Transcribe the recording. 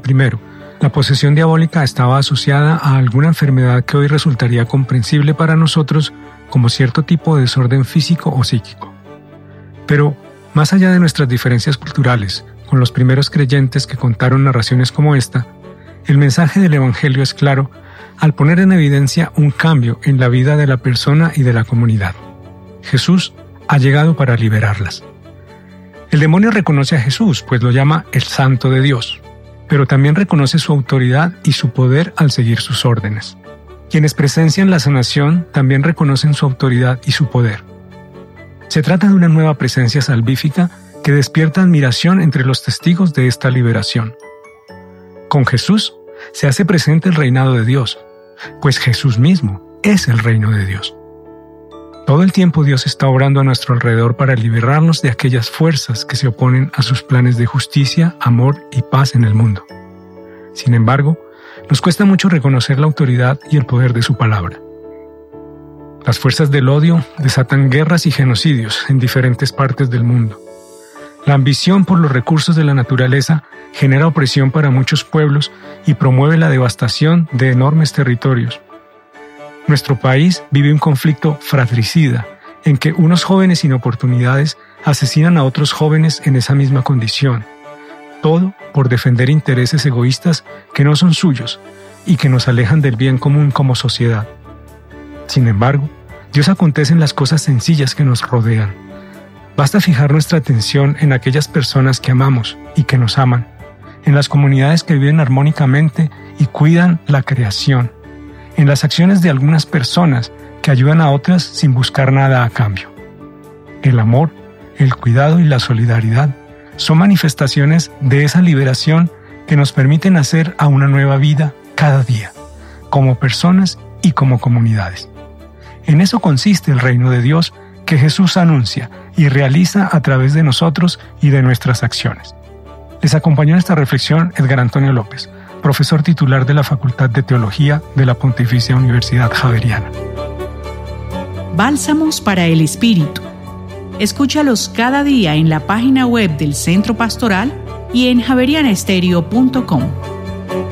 Primero, la posesión diabólica estaba asociada a alguna enfermedad que hoy resultaría comprensible para nosotros como cierto tipo de desorden físico o psíquico. Pero, más allá de nuestras diferencias culturales, con los primeros creyentes que contaron narraciones como esta, el mensaje del Evangelio es claro al poner en evidencia un cambio en la vida de la persona y de la comunidad. Jesús ha llegado para liberarlas. El demonio reconoce a Jesús, pues lo llama el Santo de Dios, pero también reconoce su autoridad y su poder al seguir sus órdenes. Quienes presencian la sanación también reconocen su autoridad y su poder. Se trata de una nueva presencia salvífica que despierta admiración entre los testigos de esta liberación. Con Jesús se hace presente el reinado de Dios, pues Jesús mismo es el reino de Dios. Todo el tiempo Dios está obrando a nuestro alrededor para liberarnos de aquellas fuerzas que se oponen a sus planes de justicia, amor y paz en el mundo. Sin embargo, nos cuesta mucho reconocer la autoridad y el poder de su palabra. Las fuerzas del odio desatan guerras y genocidios en diferentes partes del mundo. La ambición por los recursos de la naturaleza genera opresión para muchos pueblos y promueve la devastación de enormes territorios. Nuestro país vive un conflicto fratricida en que unos jóvenes sin oportunidades asesinan a otros jóvenes en esa misma condición. Todo por defender intereses egoístas que no son suyos y que nos alejan del bien común como sociedad. Sin embargo, Dios acontece en las cosas sencillas que nos rodean. Basta fijar nuestra atención en aquellas personas que amamos y que nos aman, en las comunidades que viven armónicamente y cuidan la creación, en las acciones de algunas personas que ayudan a otras sin buscar nada a cambio. El amor, el cuidado y la solidaridad son manifestaciones de esa liberación que nos permiten hacer a una nueva vida cada día, como personas y como comunidades. En eso consiste el reino de Dios que Jesús anuncia y realiza a través de nosotros y de nuestras acciones. Les acompañó en esta reflexión Edgar Antonio López, profesor titular de la Facultad de Teología de la Pontificia Universidad Javeriana. Bálsamos para el Espíritu. Escúchalos cada día en la página web del Centro Pastoral y en javerianaestereo.com.